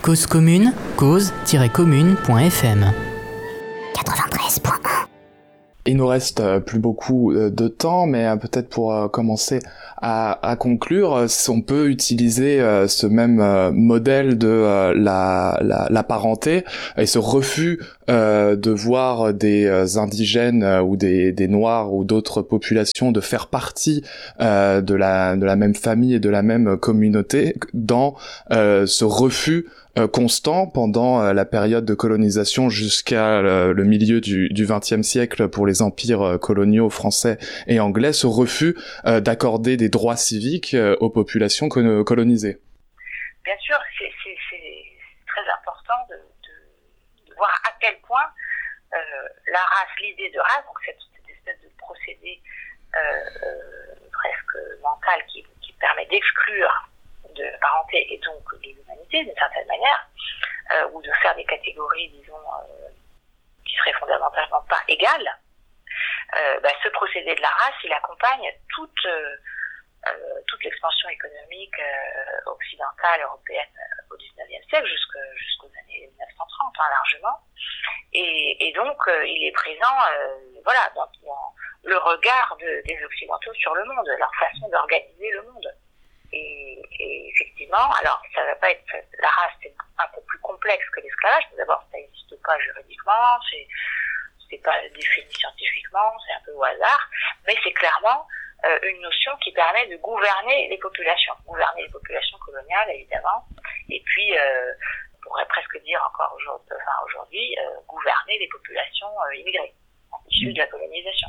Cause commune, cause-commune.fm 93.1. Il nous reste plus beaucoup de temps, mais peut-être pour commencer à conclure, on peut utiliser ce même modèle de la parenté et ce refus de voir des indigènes ou des noirs ou d'autres populations de faire partie de la même famille et de la même communauté dans ce refus constant pendant la période de colonisation jusqu'à le milieu du XXe siècle pour les empires coloniaux français et anglais, ce refus d'accorder des droits civiques aux populations colonisées. Bien sûr, c'est très important de voir à quel point la race, l'idée de race, donc cette espèce de procédé presque mental qui permet d'exclure de la parenté et donc de l'humanité d'une certaine manière, ou de faire des catégories, disons, qui seraient fondamentalement pas égales, ce procédé de la race, il accompagne toute l'expansion économique occidentale, européenne au XIXe siècle jusqu'aux années 1930, largement. Et donc, il est présent dans le regard des Occidentaux sur le monde, leur façon d'organiser le monde. Et effectivement, alors ça va pas être, la race c'est un peu plus complexe que l'esclavage. D'abord, ça n'existe pas juridiquement, c'est pas défini scientifiquement, c'est un peu au hasard, mais c'est clairement une notion qui permet de gouverner les populations coloniales évidemment, et puis on pourrait presque dire encore aujourd'hui gouverner les populations immigrées issues de la colonisation.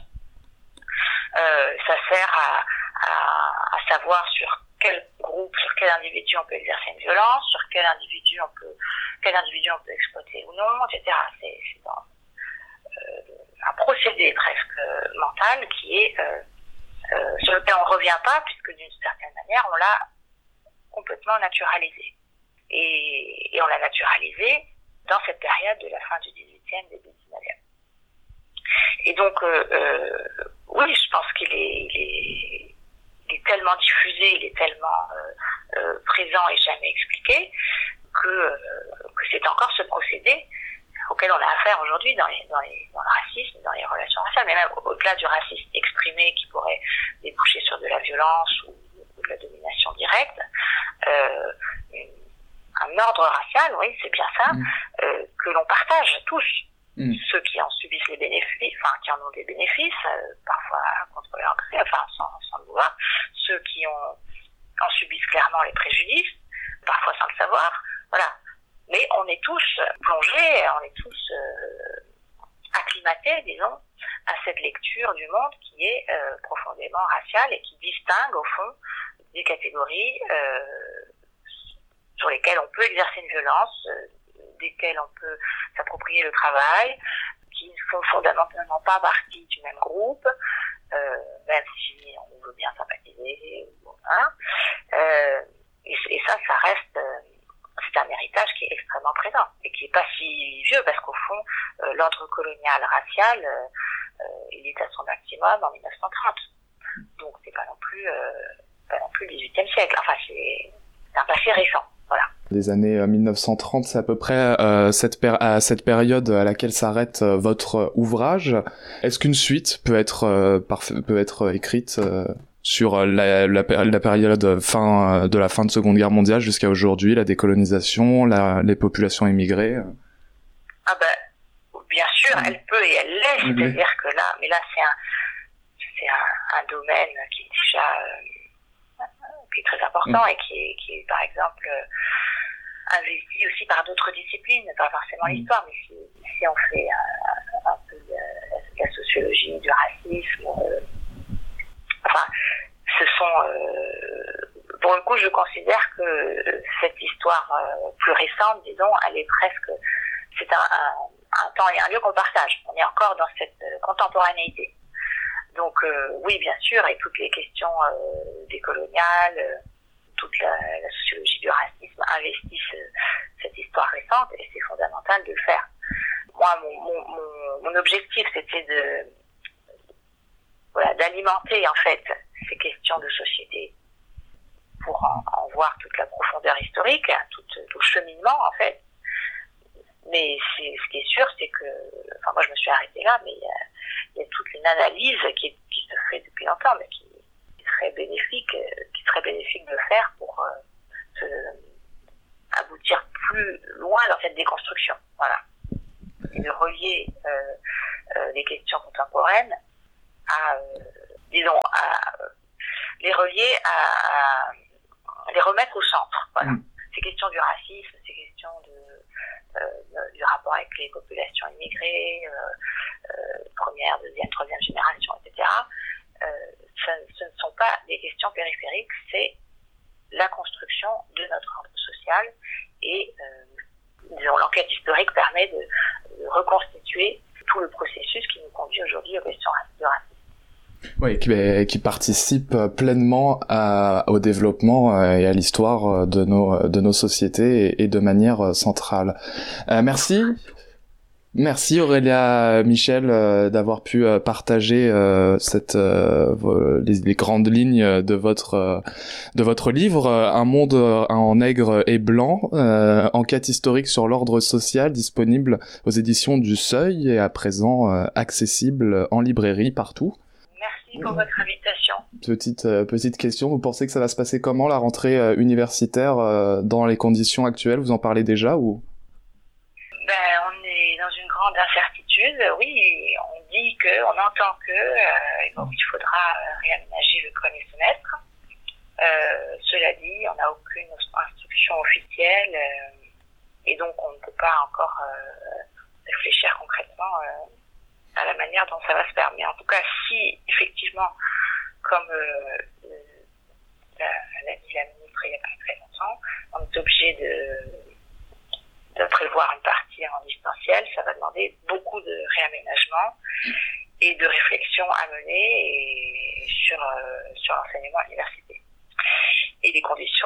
Ça sert à savoir sur quel groupe, sur quel individu on peut exercer une violence, sur quel individu on peut exploiter ou non, etc. C'est un procédé presque mental qui est sur lequel on ne revient pas, puisque d'une certaine manière on l'a complètement naturalisé. Et on l'a naturalisé dans cette période de la fin du XVIIIe, début du XIXe. Et donc oui, je pense qu'il est tellement diffusé, il est tellement présent et jamais expliqué que c'est encore ce procédé auquel on a affaire aujourd'hui dans le racisme, dans les relations raciales, mais même au-delà du racisme exprimé qui pourrait déboucher sur de la violence ou de la domination directe, un ordre racial, oui, c'est bien ça, que l'on partage tous. Ceux qui en subissent les bénéfices, qui en ont des bénéfices, parfois contre leur gré, sans le vouloir, ceux qui en subissent clairement les préjudices, parfois sans le savoir, voilà. Mais on est tous plongés, on est tous acclimatés, disons, à cette lecture du monde qui est profondément raciale et qui distingue, au fond, des catégories sur lesquelles on peut exercer une violence, desquelles on peut s'approprier le travail, qui ne font fondamentalement pas partie du même groupe, même si on veut bien sympathiser, et ça reste, c'est un héritage qui est extrêmement présent, et qui n'est pas si vieux, parce qu'au fond, l'ordre colonial racial, il est à son maximum en 1930. Donc c'est pas non plus le XVIIIe siècle, c'est un passé récent. Voilà. Les années 1930, c'est à peu près à cette période à laquelle s'arrête votre ouvrage. Est-ce qu'une suite peut être écrite sur la période de la fin de Seconde Guerre mondiale jusqu'à aujourd'hui, la décolonisation, les populations immigrées? Bien sûr, elle peut et elle l'est. C'est-à-dire que là, c'est un domaine qui est déjà qui est très important et qui est par exemple investi aussi par d'autres disciplines, pas forcément l'histoire, mais si on fait un peu de la sociologie, du racisme, ce sont pour le coup, je considère que cette histoire plus récente, disons, elle est presque, c'est un temps et un lieu qu'on partage. On est encore dans cette contemporanéité. Donc oui, bien sûr, et toutes les questions décoloniales, toute la sociologie du racisme investissent cette histoire récente, et c'est fondamental de le faire. Moi, mon objectif, c'était d'alimenter en fait ces questions de société pour en voir toute la profondeur historique, tout le cheminement en fait. Mais ce qui est sûr, c'est que, moi je me suis arrêtée là, mais il y a toute une analyse qui se fait depuis longtemps, mais qui serait bénéfique de faire pour aboutir plus loin dans cette déconstruction. Voilà. Et de relier les questions contemporaines à les relier à les remettre au centre. Voilà. Ces questions du racisme, ces questions du rapport avec les populations immigrées, première, deuxième, troisième génération, etc. Ce ne sont pas des questions périphériques, c'est la construction de notre ordre social et l'enquête historique permet de reconstituer tout le processus qui nous conduit aujourd'hui aux questions de racisme. Oui, qui participe pleinement au développement et à l'histoire de nos sociétés et de manière centrale. Merci Aurélia Michel d'avoir pu partager les grandes lignes de votre livre Un monde en nègre et blanc, enquête historique sur l'ordre social, disponible aux éditions du Seuil et à présent accessible en librairie partout. Merci pour votre invitation. Petite question, vous pensez que ça va se passer comment la rentrée universitaire dans les conditions actuelles? Vous en parlez déjà ou? On est dans une grande incertitude. Oui, on entend il faudra réaménager le premier semestre. Cela dit, on n'a aucune instruction officielle et donc on ne peut pas encore réfléchir concrètement à la manière dont ça va se faire. Mais en tout cas, si effectivement, comme l'a dit la ministre il n'y a pas très longtemps, on est obligé de prévoir une partie en distanciel, ça va demander beaucoup de réaménagement et de réflexion à mener sur l'enseignement à l'université et les conditions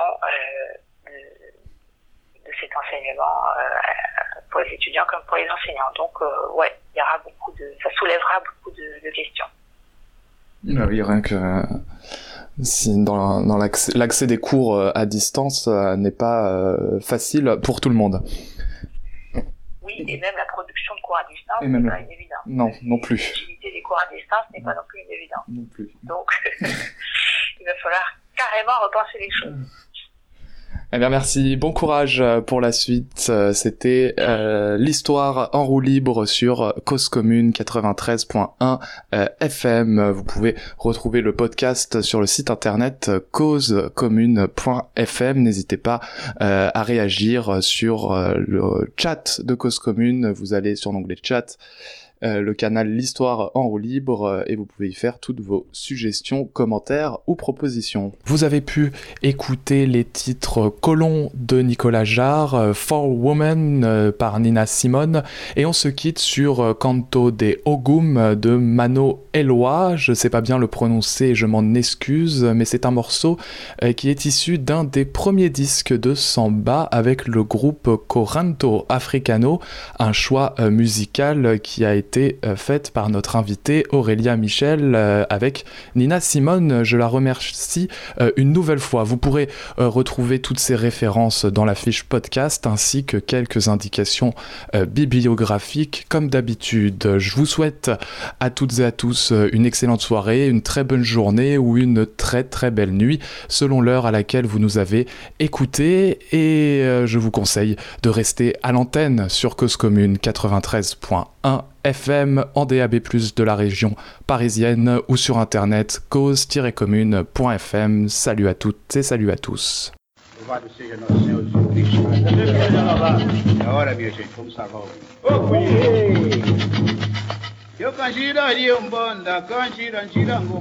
de cet enseignement pour les étudiants comme pour les enseignants. Donc il y aura ça soulèvera beaucoup de questions. Oui, rien que si dans l'accès des cours à distance n'est pas facile pour tout le monde. Oui, et même la production de cours à distance n'est pas une évidence. Non plus. L'utilité des cours à distance n'est pas non plus une évidence. Non plus. Donc, il va falloir carrément repenser les choses. Eh bien, merci. Bon courage pour la suite. C'était l'histoire en roue libre sur Cause Commune 93.1 FM. Vous pouvez retrouver le podcast sur le site internet causecommune.fm. N'hésitez pas à réagir sur le chat de Cause Commune. Vous allez sur l'onglet chat, le canal L'Histoire en roue libre, et vous pouvez y faire toutes vos suggestions, commentaires ou propositions. Vous avez pu écouter les titres Colons de Nicolas Jarre, For Women par Nina Simone, et on se quitte sur Canto de Ogum de Mano Eloi. Je sais pas bien le prononcer, je m'en excuse, mais c'est un morceau qui est issu d'un des premiers disques de samba avec le groupe Coranto Africano, un choix musical qui a été faite par notre invitée Aurélia Michel avec Nina Simone. Je la remercie une nouvelle fois. Vous pourrez retrouver toutes ces références dans la fiche podcast ainsi que quelques indications bibliographiques comme d'habitude. Je vous souhaite à toutes et à tous une excellente soirée, une très bonne journée ou une très très belle nuit selon l'heure à laquelle vous nous avez écouté, et je vous conseille de rester à l'antenne sur Cause Commune 93.1 FM en DAB+ de la région parisienne ou sur internet cause-commune.fm. Salut à toutes et salut à tous.